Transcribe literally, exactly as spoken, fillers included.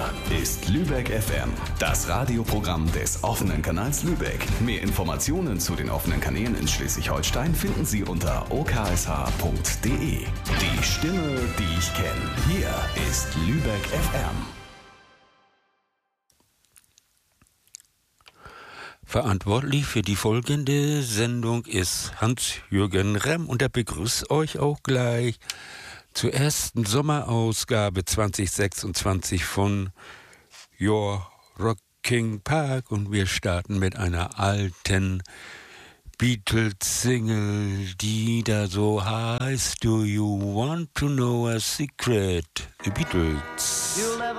Hier ist Lübeck F M, das Radioprogramm des offenen Kanals Lübeck. Mehr Informationen zu den offenen Kanälen in Schleswig-Holstein finden Sie unter o k s h punkt d e. Die Stimme, die ich kenne. Hier ist Lübeck F M. Verantwortlich für die folgende Sendung ist Hans-Jürgen Remm und er begrüßt euch auch gleich zur ersten Sommerausgabe zwanzig sechsundzwanzig von Your Rocking Park und wir starten mit einer alten Beatles-Single, die da so heißt Do You Want to Know a Secret? The Beatles.